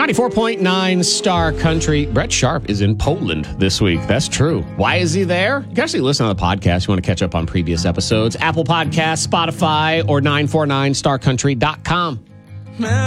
94.9 Star Country. Brett Sharp is in Poland this week. That's true. Why is he there? You can actually listen to the podcast. You want to catch up on previous episodes. Apple Podcasts, Spotify, or 949starcountry.com.